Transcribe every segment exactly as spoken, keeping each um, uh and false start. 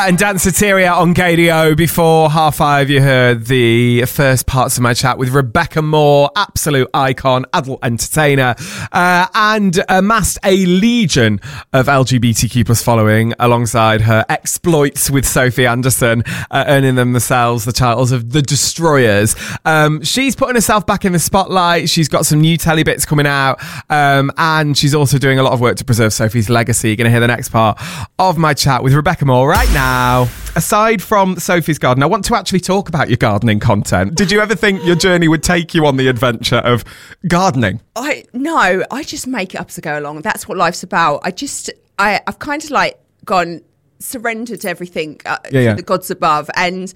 And Danceteria on K D O. Before half five, you heard the first parts of my chat with Rebecca Moore, absolute icon, adult entertainer, uh, and amassed a legion of L G B T Q plus following alongside her exploits with Sophie Anderson, uh, earning them themselves the titles of The Destroyers. Um, she's putting herself back in the spotlight. She's got some new telly bits coming out, um, and she's also doing a lot of work to preserve Sophie's legacy. You're going to hear the next part of my chat with Rebecca Moore right now. Now, aside from Sophie's garden, I want to actually talk about your gardening content. Did you ever think your journey would take you on the adventure of gardening? I no, I just make it up as I go along. That's what life's about. I just, I, I've kind of like gone, surrendered everything uh, yeah, yeah. to the gods above, and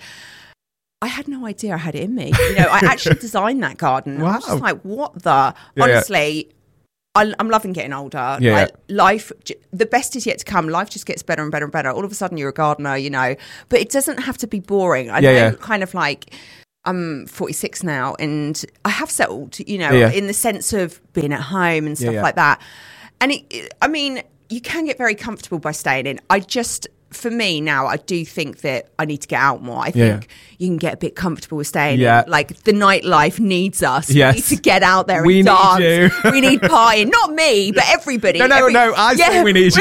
I had no idea I had it in me. You know, I actually designed that garden. Wow. I was just like, what the? Yeah, Honestly. Yeah. I, I'm loving getting older. Yeah, like, yeah. Life, the best is yet to come. Life just gets better and better and better. All of a sudden, you're a gardener, you know. But it doesn't have to be boring. I yeah, know, yeah. kind of like, I'm forty-six now, and I have settled, you know, yeah, yeah. in the sense of being at home and stuff yeah, yeah. like that. And it, it, I mean, you can get very comfortable by staying in. I just, for me now, I do think that I need to get out more. I think yeah. you can get a bit comfortable with staying yeah. in. Like, the nightlife needs us. Yes. We need to get out there we and dance. Need you. We need partying. Not me, but everybody. No, no, Every, no. I yeah, say we need you.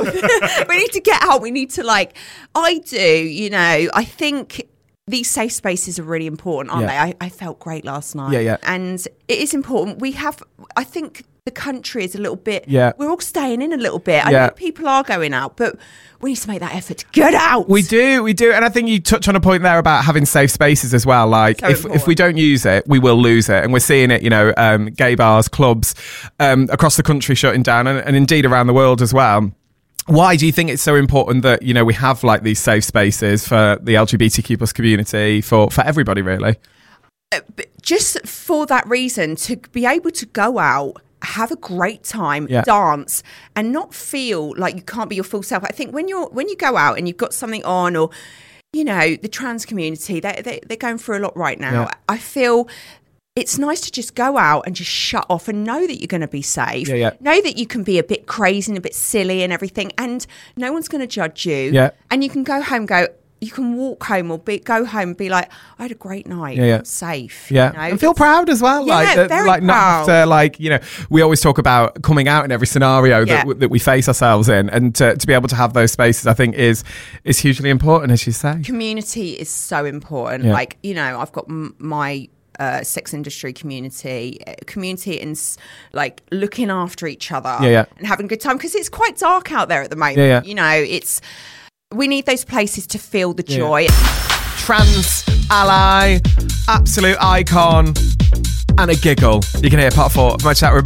We need to get out. We need to, like, I do, you know, I think these safe spaces are really important, aren't yeah. they? I, I felt great last night. Yeah, yeah. And it is important. We have, I think the country is a little bit, yeah. we're all staying in a little bit. I yeah. know people are going out, but we need to make that effort to get out. We do, we do. And I think you touch on a point there about having safe spaces as well. Like, so if, important. if we don't use it, we will lose it. And we're seeing it, you know, um, gay bars, clubs um, across the country shutting down, and, and indeed around the world as well. Why do you think it's so important that, you know, we have like these safe spaces for the L G B T Q plus community, for, for everybody, really? Uh, just for that reason, to be able to go out, have a great time, yeah. dance, and not feel like you can't be your full self. I think when you're when you go out and you've got something on, or, you know, the trans community, they, they, they're going through a lot right now. Yeah. I feel it's nice to just go out and just shut off and know that you're going to be safe. Yeah, yeah. Know that you can be a bit crazy and a bit silly and everything, and no one's going to judge you. Yeah. And you can go home, go. You can walk home or be, go home and be like, I had a great night. Yeah, yeah. I'm safe. Yeah. You know? And feel proud as well. Yeah, like, uh, very like not have proud. to, like, you know, we always talk about coming out in every scenario Yeah. that, that we face ourselves in. And to, to be able to have those spaces, I think, is is hugely important, as you say. Community is so important. Yeah. Like, you know, I've got m- my uh, sex industry community, uh, community and s- like looking after each other Yeah, yeah. and having a good time, because it's quite dark out there at the moment. Yeah, yeah. You know, it's, we need those places to feel the Yeah. joy. Trans ally, absolute icon, and a giggle. You can hear part four of my chat with